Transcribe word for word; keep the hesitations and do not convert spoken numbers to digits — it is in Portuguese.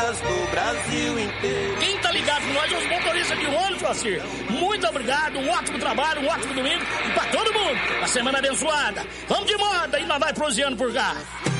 do Brasil inteiro. Quem tá ligado com nós é os motoristas de ônibus, Jacir. Muito obrigado, um ótimo trabalho, um ótimo domingo e pra todo mundo. Uma semana abençoada. Vamos de moda e nós vai proseando por cá.